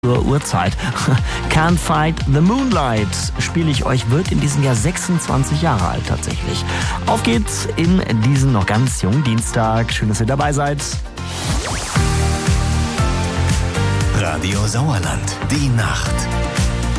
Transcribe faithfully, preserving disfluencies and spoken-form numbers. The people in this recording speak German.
zur Uhrzeit. Can't Fight the Moonlight spiele ich euch, wird in diesem Jahr sechsundzwanzig Jahre alt tatsächlich. Auf geht's in diesen noch ganz jungen Dienstag. Schön, dass ihr dabei seid. Radio Sauerland, die Nacht.